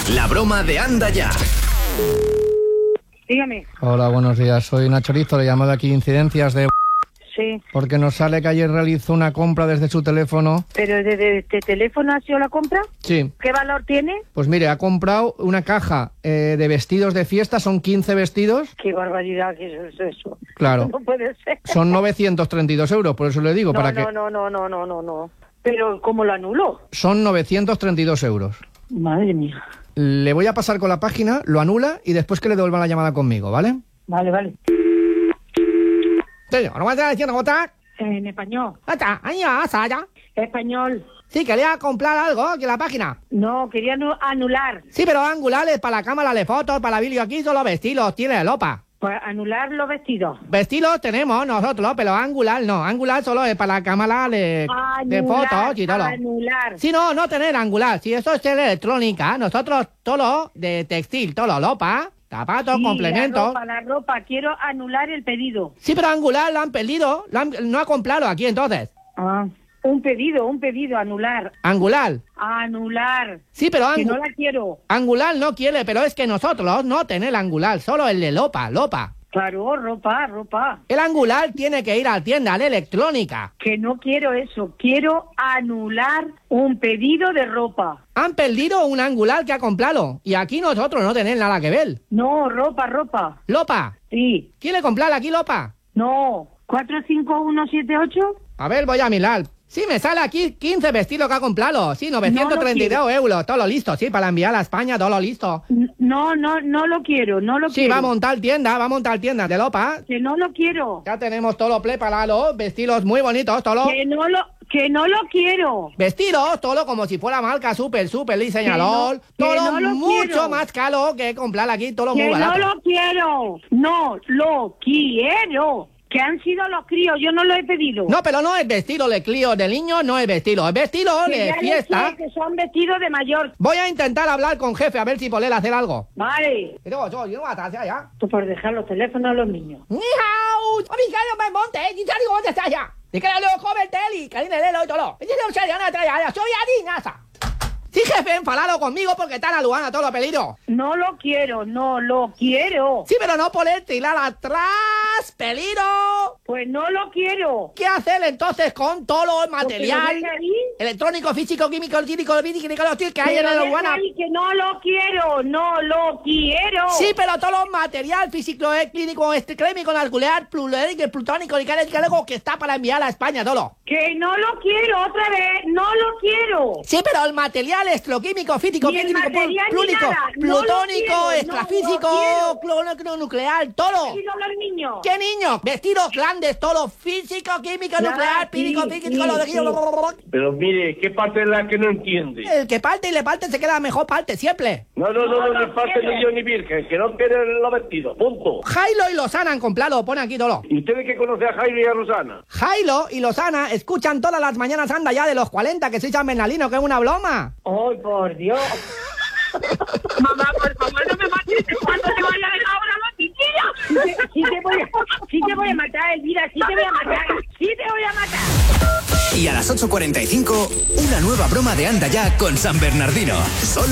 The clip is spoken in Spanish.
La broma de Anda Ya. Dígame. Hola, buenos días. Soy Nacho Listo, le llamo de aquí Incidencias de... Sí. Porque nos sale que ayer realizó una compra desde su teléfono. ¿Pero desde este teléfono ha sido la compra? Sí. ¿Qué valor tiene? Pues mire, ha comprado una caja de vestidos de fiesta, son 15 vestidos. Qué barbaridad que es eso. Claro. No puede ser. Son 932 euros, por eso le digo, No, para que... no. Pero ¿cómo lo anuló? Son 932 euros. Madre mía. Le voy a pasar con la página, lo anula y después que le devuelvan la llamada conmigo, ¿vale? Vale. Sí, ¿no me está diciendo cómo está? En español. ¿Ya? Español. Sí, quería comprar algo aquí en la página. No, quería anular. Sí, pero angulares para la cámara de fotos, para vídeo aquí, solo vestidos, tiene lopa. Pues anular los vestidos. Vestidos tenemos nosotros, pero angular no. Angular solo es para la cámara de fotos y todo. Anular. Sí, no tener angular. Si eso es electrónica, nosotros todo de textil, todo lopa, zapatos, Sí, complementos. La ropa. Quiero anular el pedido. Sí, pero angular lo han perdido. No ha comprado aquí entonces. Ah. Un pedido, anular. Angular. Anular. Sí, pero Que no la quiero. angular no quiere, pero es que nosotros no tener angular, solo el de lopa. Claro, ropa. El angular tiene que ir a tienda de electrónica. Que no quiero eso. Quiero anular un pedido de ropa. Han perdido un angular que ha comprado. Y aquí nosotros no tenemos nada que ver. No, ropa. Lopa. Sí. ¿Quiere comprar aquí lopa? No. 45178. A ver, voy a mirar. Sí, me sale aquí 15 vestidos que ha comprado. Sí, 932 euros. Todo lo listo, sí, para enviar a España, todo lo listo. No lo quiero, Sí, va a montar tienda de lopa. Que no lo quiero. Ya tenemos todo preparado, vestidos muy bonitos, todo. Que no lo quiero. Vestidos, todo como si fuera marca súper diseñador. Todo no lo mucho quiero. más caro que comprar aquí, todo muy Que barato. no lo quiero. No lo quiero. Que han sido los críos, yo no lo he pedido. No, pero no es vestido de crío de niño, no es vestido Que de ya fiesta. le sé que son vestidos de mayor. Voy a intentar hablar con jefe a ver si poder hacer algo. Vale. Tú por dejar los teléfonos a los niños. ¡Ni hao! ¡Obrigado, me monte! ¡Ni sabes dónde está ya! ¡Ni que lo come teli! ¡Que le lo y todo! ¡Soy Adinasa! Sí, jefe, enfadado conmigo porque está la Luana todo lo pelido. No lo quiero. Sí, pero no poder tirar atrás, peligro. Pues no lo quiero. ¿Qué hacer entonces con todo el material Porque lo deja ahí. electrónico, físico, químico, lírico, que hay en la Luana? Que no lo quiero. Sí, pero todo el material físico, clínico, químico, nuclear, plutónico, y algo que está para enviar a España, todo. Que no lo quiero otra vez. No lo quiero. Sí, pero el material electroquímico, físico, Ni el químico, material ni plúnico, nada. No lo plutónico, quiero, extrafísico, nuclear, todo. ¿Qué los niños? ¿Qué niños? Vestidos grandes, todo físico, químico, nuclear, físico, lo de... Pero mire, ¿qué parte es la que no entiende? El que parte y le parte se queda la mejor parte, siempre. No parte ni yo ni virgen, que no quieren los vestidos, punto. Jailo y Lozana han comprado, pone aquí todo. ¿Y ustedes que conocen a Jairo y a Rosana? Jailo y Lozana escuchan todas las mañanas Anda Ya de los 40, que soy San Bernardino, que es una broma. ¡Ay, por Dios! Mamá, por favor, no me mates. ¿Cuándo te vaya a dejar ahora la chiquilla? Sí te voy a matar, Elvira. Sí te voy a matar. Y a las 8:45, una nueva broma de Anda Ya con San Bernardino. Solo